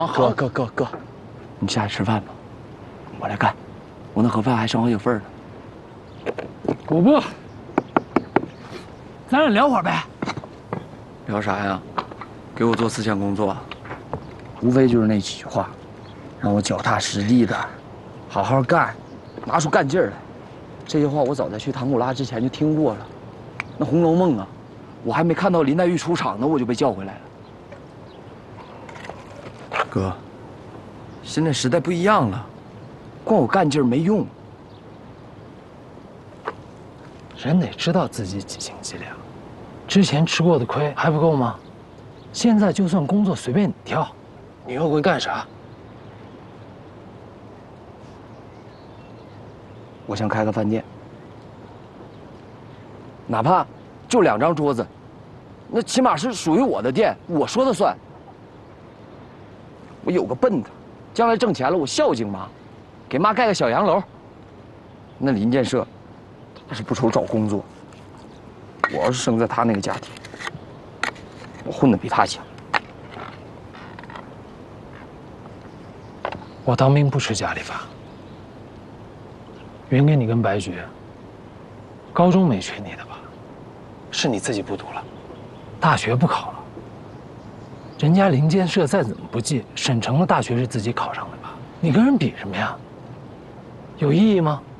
哥，你下去吃饭吧，我来干，我那盒饭还剩好几份呢。 我不，咱俩聊会儿呗。 聊啥呀？给我做思想工作，无非就是那几句话，让我脚踏实地的，好好干，拿出干劲儿来。这些话我早在去唐古拉之前就听过了。那《红楼梦》啊，我还没看到林黛玉出场呢，我就被叫回来了。哥，现在时代不一样了，光有干劲儿没用。 人得知道自己几斤几两，之前吃过的亏还不够吗？现在就算工作随便你挑，你又会干啥？ 我想开个饭店，哪怕就2张桌子，那起码是属于我的店，我说了算。我有个奔头，将来挣钱了，我孝敬妈，给妈盖个小洋楼。那林建设，他是不愁找工作。我要是生在他那个家庭，我混得比他强。 我当兵不吃家里饭，匀给你跟白菊，高中没缺你的吧？是你自己不读了，大学不考了。人家林建设再怎么不济，省城的大学是自己考上的吧？你跟人比什么呀？有意义吗？